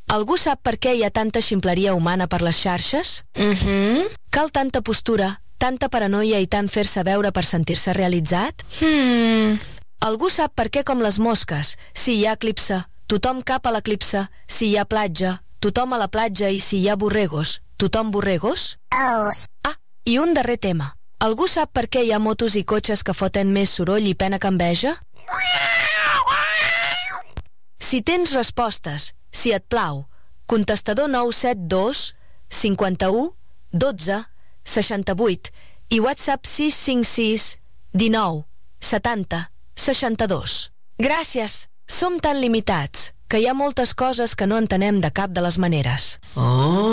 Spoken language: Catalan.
Algú sap per què hi ha tanta ximpleria humana per les xarxes? Cal tanta postura, tanta paranoia i tant fer-se veure per sentir-se realitzat? Algú sap per què, com les mosques, si hi ha eclipse, tothom cap a l'eclipse, si hi ha platja, tothom a la platja, i si hi ha borregos, tothom borregos? I un darrer tema. Algú sap per què hi ha motos i cotxes que foten més soroll i pena que enveja? Si tens respostes, si et plau, contestador 972 51 12 68 i WhatsApp 656 19 70 62. Gràcies! Som tan limitats que hi ha moltes coses que no entenem de cap de les maneres.